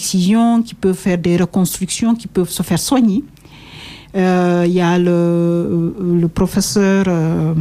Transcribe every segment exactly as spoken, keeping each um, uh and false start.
excisions, qui peuvent faire des reconstructions, qui peuvent se faire soigner. Euh, il y a le, le professeur... Euh,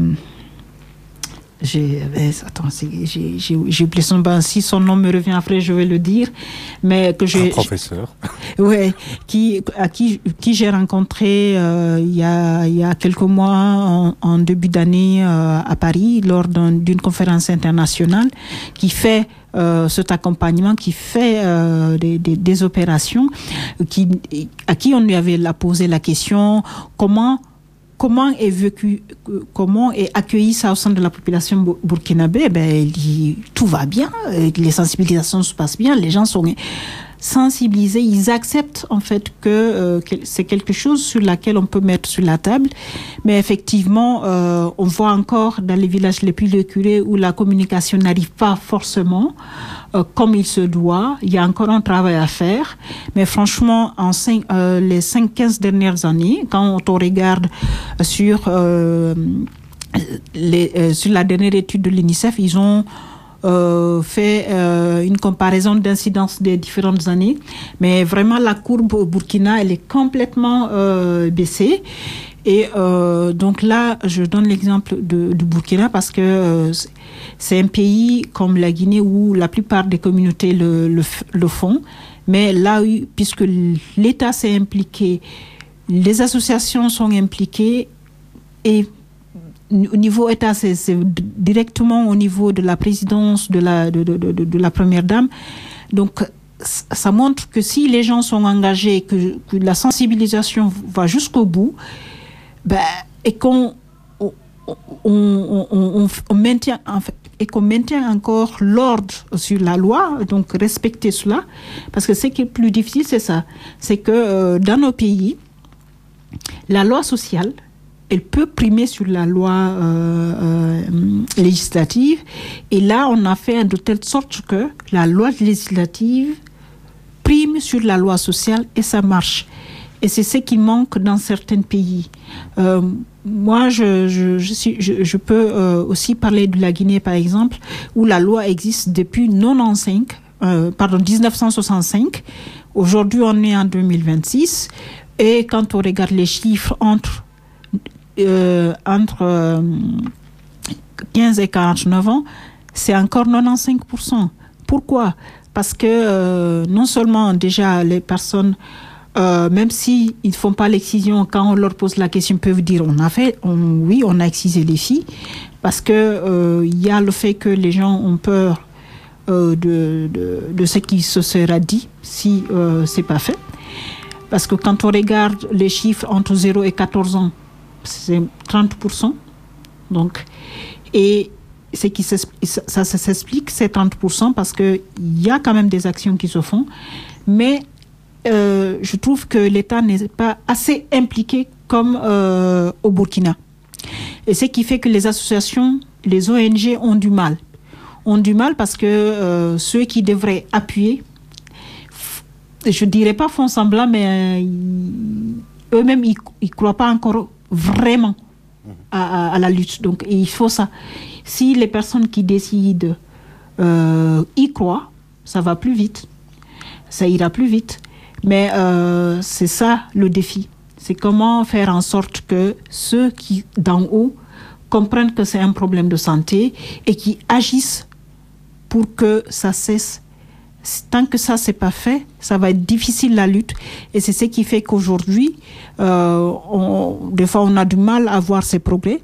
J'ai, attends, j'ai, j'ai, j'ai oublié son nom. Si son nom me revient après, je vais le dire. Mais que j'ai, un professeur. Ouais, qui, à qui, qui j'ai rencontré euh, il y a, il y a quelques mois en, en début d'année euh, à Paris lors d'un, d'une conférence internationale, qui fait euh, cet accompagnement, qui fait euh, des, des, des opérations, qui, à qui on lui avait la, posé la question comment Comment est vécu, comment est accueilli ça au sein de la population burkinabé? Ben, il dit tout va bien, les sensibilisations se passent bien, les gens sont sensibilisés, ils acceptent en fait que, euh, que c'est quelque chose sur laquelle on peut mettre sur la table. Mais effectivement, euh, on voit encore dans les villages les plus reculés où la communication n'arrive pas forcément euh, comme il se doit. Il y a encore un travail à faire. Mais franchement, en cinq, euh, les cinq, quinze dernières années, quand on regarde sur, euh, les, euh, sur la dernière étude de l'UNICEF, ils ont Euh, fait euh, une comparaison d'incidence des différentes années, mais vraiment la courbe au Burkina, elle est complètement euh, baissée. Et euh, donc là, je donne l'exemple de, du Burkina parce que euh, c'est un pays comme la Guinée où la plupart des communautés le, le, le font, mais là, puisque l'État s'est impliqué, les associations sont impliquées et au niveau État, c'est, c'est directement au niveau de la présidence de la, de, de, de, de la première dame. Donc, ça montre que si les gens sont engagés, que, que la sensibilisation va jusqu'au bout, ben, et qu'on on, on, on, on maintient, en fait, et qu'on maintient encore l'ordre sur la loi, donc respecter cela, parce que ce qui est plus difficile, c'est ça, c'est que euh, dans nos pays, la loi sociale, elle peut primer sur la loi euh, euh, législative. Et là, on a fait de telle sorte que la loi législative prime sur la loi sociale et ça marche. Et c'est ce qui manque dans certains pays. Euh, moi, je, je, je, suis, je, je peux euh, aussi parler de la Guinée, par exemple, où la loi existe depuis quatre-vingt-quinze, euh, pardon, dix-neuf cent soixante-cinq. Aujourd'hui, on est en deux mille vingt-six. Et quand on regarde les chiffres entre Euh, entre euh, quinze et quarante-neuf ans, c'est encore quatre-vingt-quinze pour cent. Pourquoi? Parce que euh, non seulement déjà les personnes, euh, même s'ils ne font pas l'excision, quand on leur pose la question, ils peuvent dire on a fait, on, oui, on a excisé les filles, parce que euh, y a le fait que les gens ont peur euh, de, de, de ce qui se sera dit si euh, c'est pas fait. Parce que quand on regarde les chiffres entre zéro et quatorze ans, c'est trente pour cent. Donc, et ce qui ça, ça, ça s'explique, c'est trente pour cent parce qu'il y a quand même des actions qui se font. Mais euh, je trouve que l'État n'est pas assez impliqué comme euh, au Burkina. Et ce qui fait que les associations, les O N G ont du mal. Ont du mal parce que euh, ceux qui devraient appuyer, je ne dirais pas font semblant, mais euh, eux-mêmes, ils ne croient pas encore vraiment à, à, à la lutte. Donc, il faut ça. Si les personnes qui décident euh, y croient, ça va plus vite. Ça ira plus vite. Mais euh, c'est ça le défi. C'est comment faire en sorte que ceux qui, d'en haut, comprennent que c'est un problème de santé et qui agissent pour que ça cesse. Tant que ça, c'est pas fait, ça va être difficile la lutte. Et c'est ce qui fait qu'aujourd'hui, euh, on, des fois, on a du mal à voir ces progrès.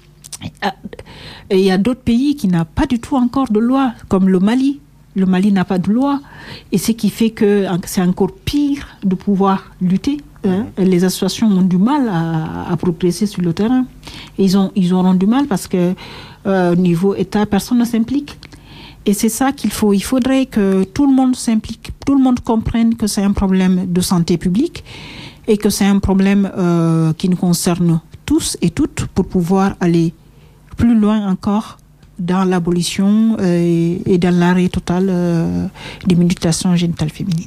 Et il y a d'autres pays qui n'ont pas du tout encore de loi, comme le Mali. Le Mali n'a pas de loi. Et ce qui fait que c'est encore pire de pouvoir lutter. Hein. Les associations ont du mal à, à progresser sur le terrain. Et ils, ont, ils auront du mal parce que euh, au niveau État, personne ne s'implique. Et c'est ça qu'il faut. Il faudrait que tout le monde s'implique, tout le monde comprenne que c'est un problème de santé publique et que c'est un problème euh, qui nous concerne tous et toutes pour pouvoir aller plus loin encore dans l'abolition euh, et, et dans l'arrêt total euh, des mutilations génitales féminines.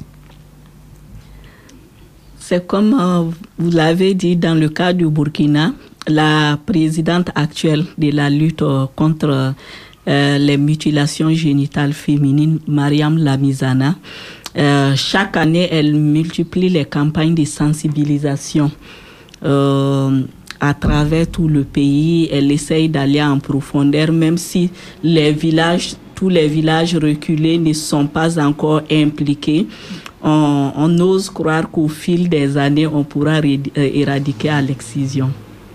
C'est comme euh, vous l'avez dit dans le cas du Burkina, la présidente actuelle de la lutte euh, contre euh, les mutilations génitales féminines, Mariam Lamizana, Euh, chaque année, elle multiplie les campagnes de sensibilisation. Euh, à travers tout le pays, elle essaye d'aller en profondeur, même si les villages, tous les villages reculés ne sont pas encore impliqués. On, on ose croire qu'au fil des années, on pourra ré, euh, éradiquer à l'excision.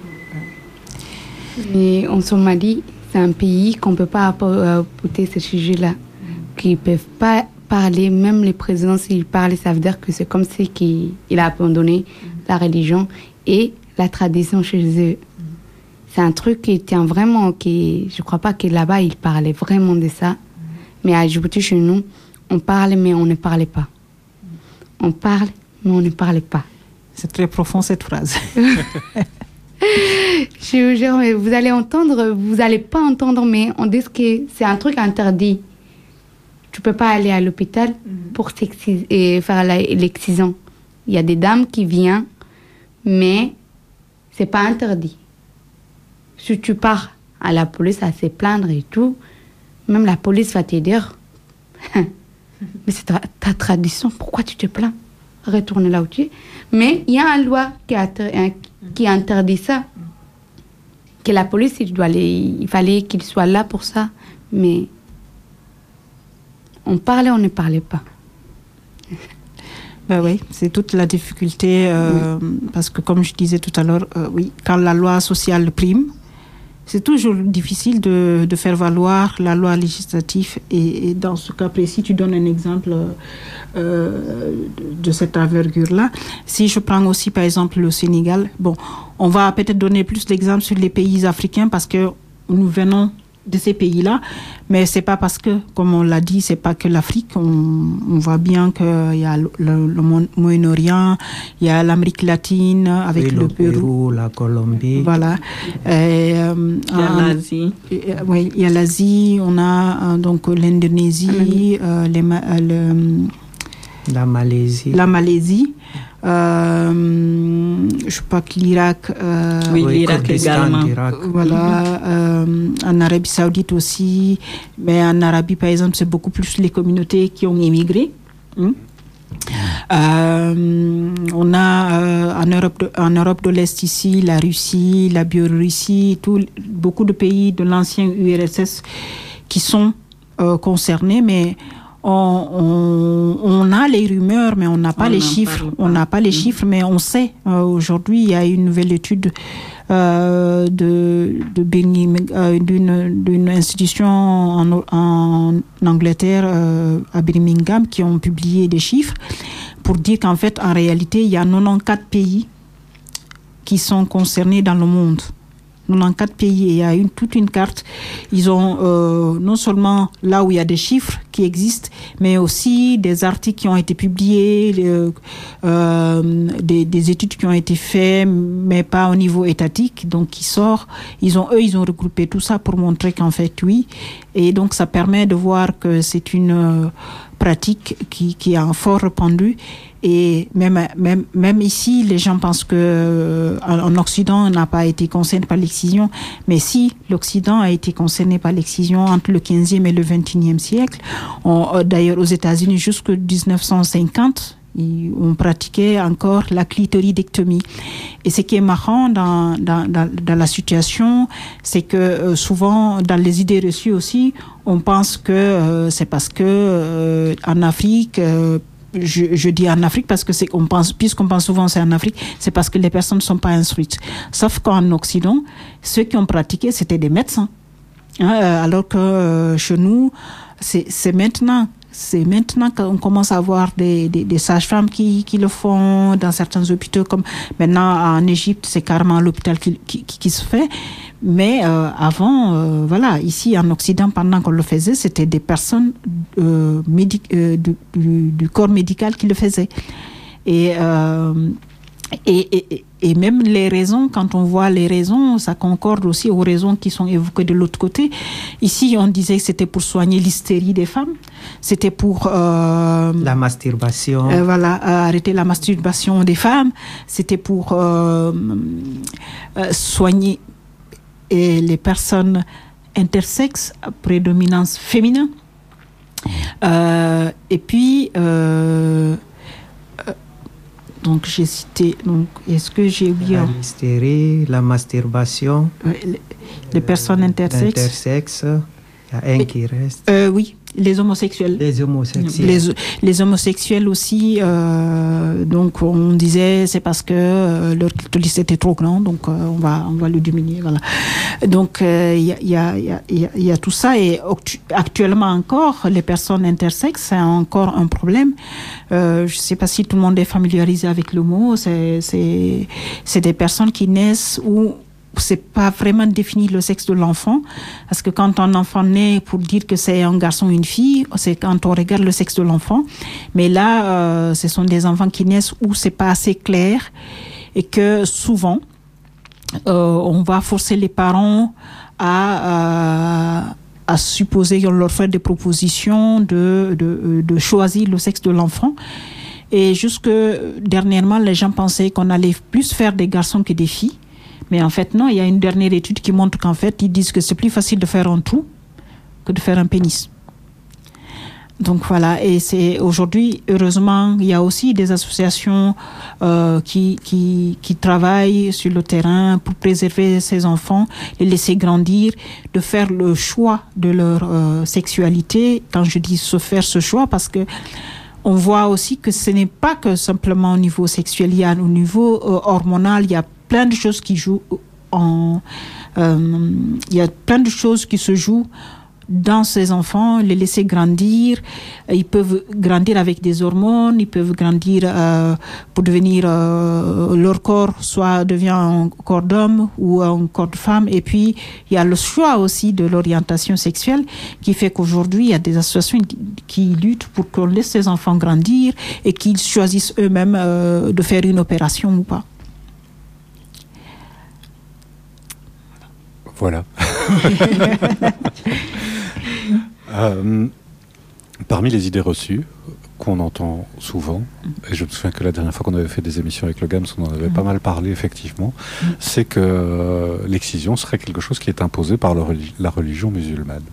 Mais en Somalie, c'est un pays qu'on ne peut pas apporter ce sujet-là, qu'ils ne peuvent pas parler, même les présidents, s'ils parlent, ça veut dire que c'est comme si qu'il il a abandonné la religion et la tradition chez eux. C'est un truc qui tient vraiment, qui, je ne crois pas que là-bas, ils parlaient vraiment de ça. Mais à Djibouti, chez nous, on parle, mais on ne parlait pas. On parle, mais on ne parlait pas. C'est très profond, cette phrase. Je vous jure, mais vous allez entendre, vous n'allez pas entendre, mais on dit que c'est un truc interdit. Tu ne peux pas aller à l'hôpital mm-hmm. pour et faire l'excision. Il y a des dames qui viennent, mais ce n'est pas interdit. Si tu pars à la police à se plaindre et tout, même la police va te dire mais c'est ta, ta tradition, pourquoi tu te plains? Retourne là où tu es. Mais il y a une loi qui, a, qui interdit ça. Que la police, il, doit aller, il fallait qu'il soit là pour ça. Mais on parlait, on ne parlait pas. Ben oui, c'est toute la difficulté. Euh, oui. Parce que comme je disais tout à l'heure, euh, oui, quand la loi sociale prime, c'est toujours difficile de, de faire valoir la loi législative. Et, et dans ce cas précis, tu donnes un exemple euh, de, de cette envergure-là. Si je prends aussi, par exemple, le Sénégal, bon, on va peut-être donner plus d'exemples sur les pays africains parce que nous venons de ces pays-là, mais c'est pas parce que, comme on l'a dit, c'est pas que l'Afrique. On, on voit bien qu'il y a le, le, le Moyen-Orient, il y a l'Amérique latine avec oui, le, le Pérou, Pérou, la Colombie. Voilà. Et, euh, il y a en, l'Asie. Euh, oui, il y a l'Asie. On a euh, donc l'Indonésie, euh, les, euh, le, la Malaisie. La Malaisie. Euh, je crois que l'Irak, euh, oui, l'Irak également. Voilà, euh, en Arabie Saoudite aussi, mais en Arabie par exemple, c'est beaucoup plus les communautés qui ont émigré. Hum. Euh, on a euh, en Europe de, en Europe de l'Est ici, la Russie, la Biélorussie, tout, beaucoup de pays de l'ancien U R S S qui sont euh, concernés, mais On, on, on a les rumeurs, mais on n'a pas on les chiffres. Pas. On n'a pas les mmh. chiffres, mais on sait. Euh, aujourd'hui, il y a une nouvelle étude euh, de, de Birmingham, euh, d'une, d'une institution en, en Angleterre, euh, à Birmingham, qui ont publié des chiffres pour dire qu'en fait, en réalité, il y a quatre-vingt-quatorze pays qui sont concernés dans le monde. quatre-vingt-quatorze pays, et il y a une, toute une carte. Ils ont euh, non seulement là où il y a des chiffres qui existent, mais aussi des articles qui ont été publiés, euh, euh, des, des études qui ont été faites, mais pas au niveau étatique, donc qui sort. Ils ont, eux, ils ont regroupé tout ça pour montrer qu'en fait, oui. Et donc, ça permet de voir que c'est une euh, pratique qui, qui a fort répandu. Et même, même, même ici, les gens pensent que euh, en Occident, on n'a pas été concerné par l'excision. Mais si l'Occident a été concerné par l'excision entre le quinzième et le vingt et unième siècle, on, d'ailleurs aux États-Unis jusqu'en dix-neuf cent cinquante, on pratiquait encore la clitoridectomie. Et ce qui est marrant dans, dans, dans, dans la situation, c'est que euh, souvent, dans les idées reçues aussi, on pense que euh, c'est parce que euh, en Afrique, euh, Je, je dis en Afrique parce que c'est, on pense, puisqu'on pense souvent c'est en Afrique, c'est parce que les personnes ne sont pas instruites. Sauf qu'en Occident, ceux qui ont pratiqué, c'était des médecins. Hein, alors que euh, chez nous, c'est, c'est maintenant. C'est maintenant qu'on commence à avoir des, des, des sages-femmes qui, qui le font dans certains hôpitaux, comme maintenant en Égypte, c'est carrément l'hôpital qui, qui, qui se fait. Mais euh, avant, euh, voilà, ici en Occident, pendant qu'on le faisait, c'était des personnes euh, médic- euh, du, du, du corps médical qui le faisaient. Et, euh, et, et, et même les raisons, quand on voit les raisons, ça concorde aussi aux raisons qui sont évoquées de l'autre côté. Ici, on disait que c'était pour soigner l'hystérie des femmes. C'était pour... Euh, la masturbation. Euh, voilà, euh, arrêter la masturbation des femmes. C'était pour euh, euh, soigner et les personnes intersexes à prédominance féminin. Euh, et puis, euh, euh, donc j'ai cité, donc, est-ce que j'ai oublié La hystérie, la masturbation, euh, les, les personnes intersexes. Intersexes, il y a un et, qui reste. Euh, oui. Les homosexuels. Les homosexuels. Les, les homosexuels aussi, euh, donc on disait c'est parce que euh, leur clitoris était trop grand, donc euh, on va on va le diminuer, voilà. Donc il euh, y, a, y, a, y, a, y a tout ça et actuellement encore les personnes intersexes c'est encore un problème. Euh, je ne sais pas si tout le monde est familiarisé avec le mot. C'est c'est c'est des personnes qui naissent où c'est pas vraiment défini le sexe de l'enfant, parce que quand un enfant naît, pour dire que c'est un garçon ou une fille, c'est quand on regarde le sexe de l'enfant. Mais là, euh, ce sont des enfants qui naissent où c'est pas assez clair et que souvent, euh, on va forcer les parents à, à, à supposer, on leur fait des propositions de, de, de choisir le sexe de l'enfant. Et jusque dernièrement, les gens pensaient qu'on allait plus faire des garçons que des filles. Mais en fait, non, il y a une dernière étude qui montre qu'en fait, ils disent que c'est plus facile de faire un trou que de faire un pénis. Donc voilà, et c'est aujourd'hui, heureusement, il y a aussi des associations euh, qui, qui, qui travaillent sur le terrain pour préserver ces enfants, les laisser grandir, de faire le choix de leur euh, sexualité. Quand je dis se faire ce choix, parce que on voit aussi que ce n'est pas que simplement au niveau sexuel, il y a au niveau euh, hormonal, il y a plein de choses qui jouent en... Euh, il y a plein de choses qui se jouent dans ces enfants, les laisser grandir. Ils peuvent grandir avec des hormones, ils peuvent grandir euh, pour devenir... Euh, leur corps soit devient un corps d'homme ou un corps de femme. Et puis, il y a le choix aussi de l'orientation sexuelle qui fait qu'aujourd'hui, il y a des associations qui luttent pour qu'on laisse ces enfants grandir et qu'ils choisissent eux-mêmes euh, de faire une opération ou pas. Voilà. euh, parmi les idées reçues qu'on entend souvent, et je me souviens que la dernière fois qu'on avait fait des émissions avec le GAMS, on en avait mmh. pas mal parlé effectivement, mmh. c'est que euh, l'excision serait quelque chose qui est imposé par le, la religion musulmane.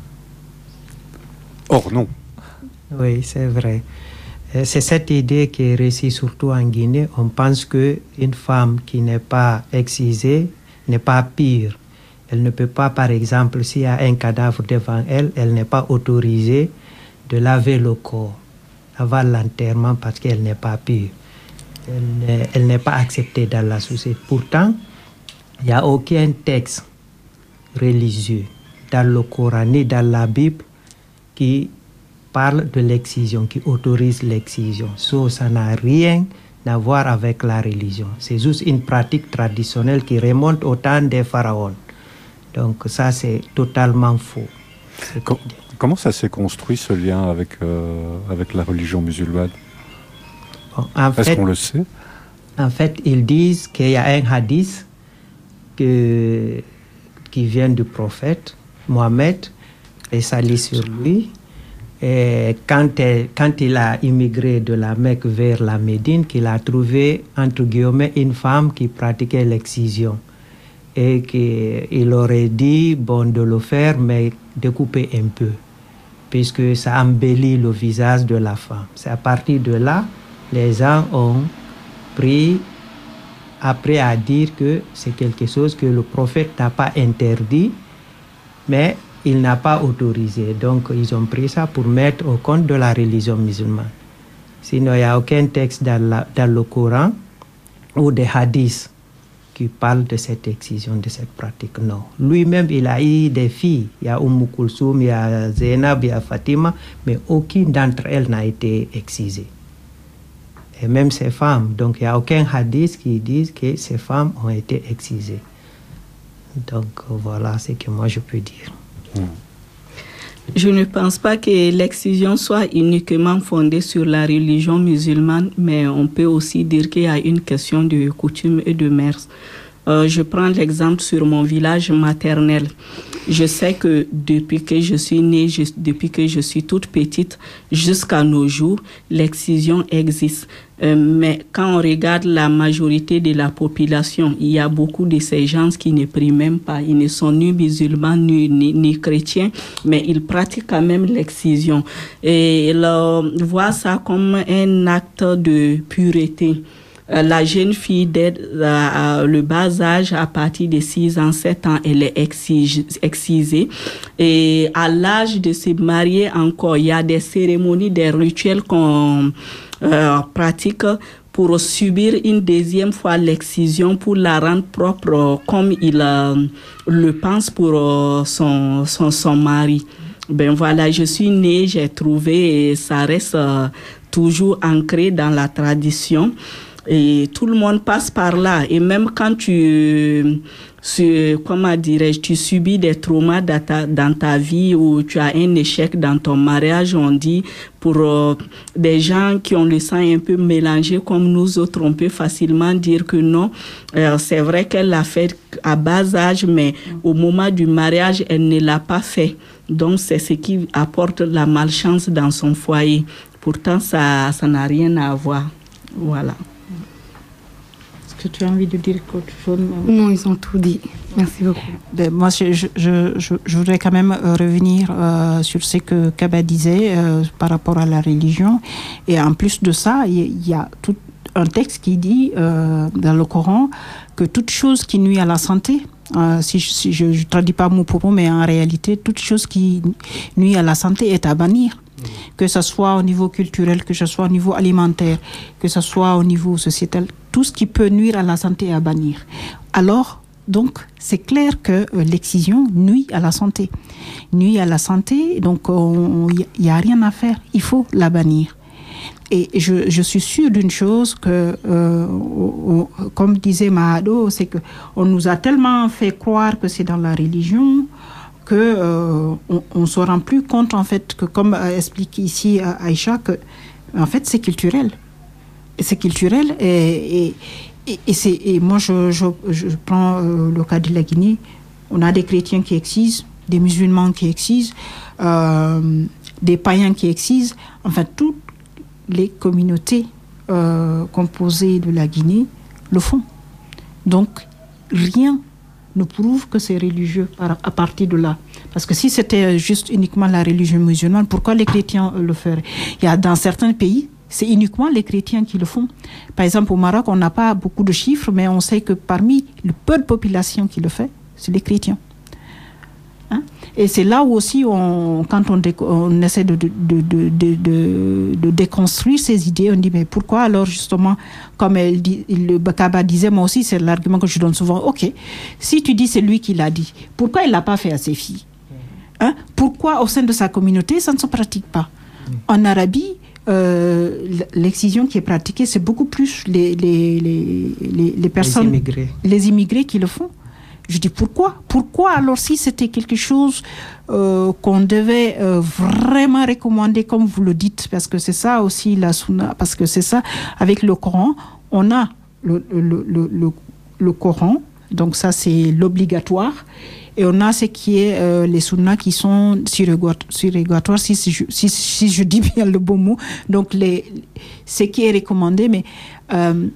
Or non. Oui, c'est vrai. C'est cette idée qui est réussie surtout en Guinée. On pense qu'une femme qui n'est pas excisée n'est pas pire. Elle ne peut pas, par exemple, s'il y a un cadavre devant elle, elle n'est pas autorisée de laver le corps avant l'enterrement parce qu'elle n'est pas pure. Elle, elle n'est pas acceptée dans la société. Pourtant, il n'y a aucun texte religieux dans le Coran ni dans la Bible qui parle de l'excision, qui autorise l'excision. So, ça n'a rien à voir avec la religion. C'est juste une pratique traditionnelle qui remonte au temps des pharaons. Donc ça, c'est totalement faux. Com- comment ça s'est construit, ce lien avec, euh, avec la religion musulmane? Bon, en Est-ce fait, qu'on le sait? En fait, ils disent qu'il y a un hadith que, qui vient du prophète Mohammed, et salut sur lui. Et quand, elle, quand il a immigré de la Mecque vers la Médine, qu'il a trouvé, entre guillemets, une femme qui pratiquait l'excision. Et qu'il aurait dit, bon, de le faire, mais de couper un peu, puisque ça embellit le visage de la femme. C'est à partir de là, les gens ont pris après à dire que c'est quelque chose que le prophète n'a pas interdit, mais il n'a pas autorisé. Donc, ils ont pris ça pour mettre au compte de la religion musulmane. Sinon, il n'y a aucun texte dans, la, dans le Coran ou des hadiths qui parle de cette excision, de cette pratique. Non. Lui-même, il a eu des filles. Il y a Umm Kulsoum, il y a Zainab, il y a Fatima, mais aucune d'entre elles n'a été excisée. Et même ces femmes. Donc, il n'y a aucun hadith qui dit que ces femmes ont été excisées. Donc, voilà ce que moi je peux dire. Je ne pense pas que l'excision soit uniquement fondée sur la religion musulmane, mais on peut aussi dire qu'il y a une question de coutume et de mœurs. Euh, je prends l'exemple sur mon village maternel. Je sais que depuis que je suis née, je, depuis que je suis toute petite, jusqu'à nos jours, l'excision existe. Euh, mais quand on regarde la majorité de la population, il y a beaucoup de ces gens qui ne prient même pas. Ils ne sont ni musulmans ni, ni, ni chrétiens, mais ils pratiquent quand même l'excision. Et ils voient ça comme un acte de pureté. La jeune fille, dès euh, le bas âge, à partir de six ans, sept ans, elle est exige, excisée. Et à l'âge de se marier encore, il y a des cérémonies, des rituels qu'on euh, pratique pour subir une deuxième fois l'excision, pour la rendre propre comme il euh, le pense pour euh, son, son, son mari. Ben voilà, je suis née, j'ai trouvé, et ça reste euh, toujours ancré dans la tradition. Et tout le monde passe par là. Et même quand tu, tu comment dirais-je, tu subis des traumas dans ta, dans ta vie ou tu as un échec dans ton mariage, on dit, pour euh, des gens qui ont le sang un peu mélangé comme nous autres, on peut facilement dire que non. Euh, c'est vrai qu'elle l'a fait à bas âge, mais au moment du mariage, elle ne l'a pas fait. Donc, c'est ce qui apporte la malchance dans son foyer. Pourtant, ça, ça n'a rien à voir. Voilà. Que tu as envie de dire quelque chose? Non, ils ont tout dit. Merci beaucoup. Ben, moi, je, je, je, je voudrais quand même euh, revenir euh, sur ce que Kaba disait euh, par rapport à la religion. Et en plus de ça, il y, y a tout un texte qui dit euh, dans le Coran que toute chose qui nuit à la santé, euh, si, si je ne traduis pas mot pour mot, mais en réalité, toute chose qui nuit à la santé est à bannir. Que ce soit au niveau culturel, que ce soit au niveau alimentaire, que ce soit au niveau sociétal, tout ce qui peut nuire à la santé est à bannir. Alors, donc, c'est clair que euh, l'excision nuit à la santé. Nuit à la santé, donc il n'y a rien à faire, il faut la bannir. Et je, je suis sûre d'une chose que, euh, on, on, comme disait Mahado, c'est qu'on nous a tellement fait croire que c'est dans la religion, que euh, on ne se rend plus compte en fait que, comme euh, explique ici euh, Aïcha, que en fait c'est culturel, et c'est culturel et et, et, et c'est et moi je je, je prends euh, le cas de la Guinée, on a des chrétiens qui excisent, des musulmans qui excisent, euh, des païens qui excisent, enfin toutes les communautés euh, composées de la Guinée le font. Donc rien ne prouve que c'est religieux à partir de là. Parce que si c'était juste uniquement la religion musulmane, pourquoi les chrétiens le feraient? Il y a dans certains pays, c'est uniquement les chrétiens qui le font. Par exemple, au Maroc, on n'a pas beaucoup de chiffres, mais on sait que parmi le peu de population qui le fait, c'est les chrétiens. Hein? Et c'est là où aussi, on, quand on, dé, on essaie de, de, de, de, de, de déconstruire ces idées, on dit, mais pourquoi alors justement, comme elle dit, le Bakaba disait, moi aussi, c'est l'argument que je donne souvent, ok, si tu dis c'est lui qui l'a dit, pourquoi il ne l'a pas fait à ses filles? Hein? Pourquoi au sein de sa communauté, ça ne se pratique pas? En Arabie, euh, l'excision qui est pratiquée, c'est beaucoup plus les, les, les, les, les personnes, les immigrés. les immigrés qui le font. Je dis pourquoi? Pourquoi alors si c'était quelque chose euh, qu'on devait euh, vraiment recommander comme vous le dites, parce que c'est ça aussi la sunna, parce que c'est ça, avec le Coran, on a le, le, le, le, le Coran, donc ça c'est l'obligatoire, et on a ce qui est euh, les sunnas qui sont surrogatoires, si, si, si, si je dis bien le bon mot, donc les, ce qui est recommandé, mais... Euh,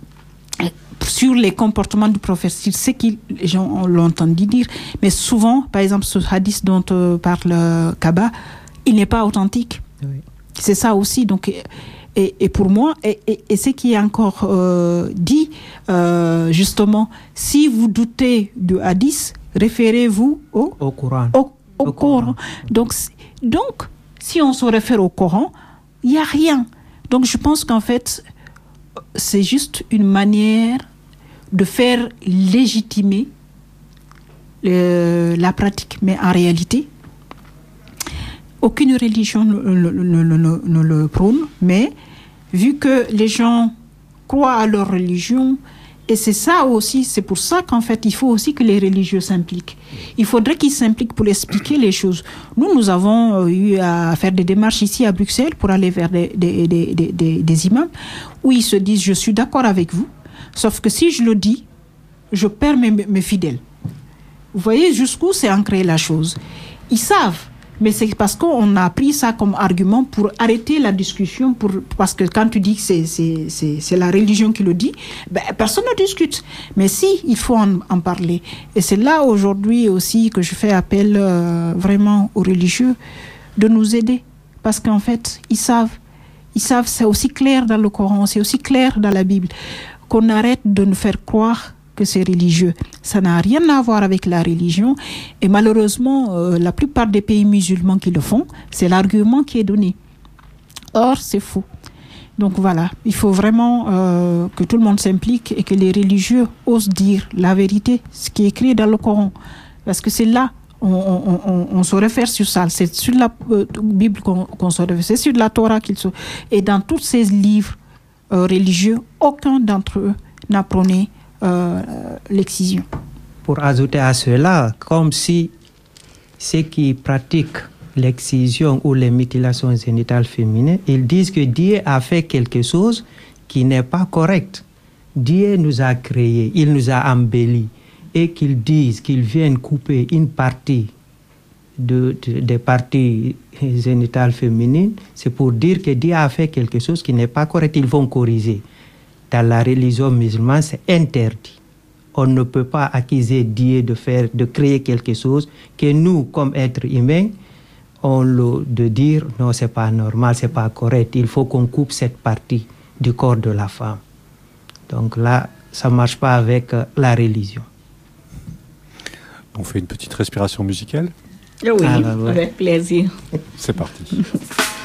sur les comportements du prophète, c'est ce que les gens l'ont entendu dire. Mais souvent, par exemple, ce hadith dont euh, parle euh, Kaba, il n'est pas authentique. Oui. C'est ça aussi. Donc, et, et pour moi, et, et, et ce qui est encore euh, dit, euh, justement, si vous doutez du hadith, référez-vous au, au Coran. Au, au, au Coran. Coran. Donc, donc, si on se réfère au Coran, il n'y a rien. Donc, je pense qu'en fait, c'est juste une manière de faire légitimer le, la pratique. Mais en réalité, aucune religion ne, ne, ne, ne, ne le prône, mais vu que les gens croient à leur religion, et c'est ça aussi, c'est pour ça qu'en fait, il faut aussi que les religieux s'impliquent. Il faudrait qu'ils s'impliquent pour expliquer les choses. Nous, nous avons eu à faire des démarches ici à Bruxelles pour aller vers des, des, des, des, des imams où ils se disent « je suis d'accord avec vous ». Sauf que si je le dis, je perds mes, mes fidèles. Vous voyez jusqu'où c'est ancré la chose. Ils savent, mais c'est parce qu'on a pris ça comme argument pour arrêter la discussion, pour, parce que quand tu dis que c'est, c'est, c'est, c'est la religion qui le dit, ben, personne ne discute. Mais si, il faut en, en parler. Et c'est là aujourd'hui aussi que je fais appel euh, vraiment aux religieux de nous aider. Parce qu'en fait, ils savent. Ils savent, c'est aussi clair dans le Coran, c'est aussi clair dans la Bible, qu'on arrête de nous faire croire que c'est religieux. Ça n'a rien à voir avec la religion. Et malheureusement, euh, la plupart des pays musulmans qui le font, c'est l'argument qui est donné. Or, c'est faux. Donc voilà, il faut vraiment euh, que tout le monde s'implique et que les religieux osent dire la vérité, ce qui est écrit dans le Coran. Parce que c'est là, on, on, on, on se réfère sur ça. C'est sur la euh, Bible qu'on, qu'on se réfère, c'est sur la Torah qu'il se... Et dans tous ces livres euh, religieux, aucun d'entre eux n'a prôné Euh, l'excision. Pour ajouter à cela, comme si ceux qui pratiquent l'excision ou les mutilations génitales féminines, ils disent que Dieu a fait quelque chose qui n'est pas correct. Dieu nous a créés, il nous a embellis, et qu'ils disent qu'ils viennent couper une partie de, de, des parties génitales féminines, c'est pour dire que Dieu a fait quelque chose qui n'est pas correct. Ils vont corriger. Dans la religion musulmane, c'est interdit. On ne peut pas accuser Dieu de faire, de créer quelque chose que nous, comme êtres humains, on le de dire non, c'est pas normal, c'est pas correct. Il faut qu'on coupe cette partie du corps de la femme. Donc là, ça marche pas avec euh, la religion. On fait une petite respiration musicale. Oui, ah, bah, ouais. avec plaisir. C'est parti.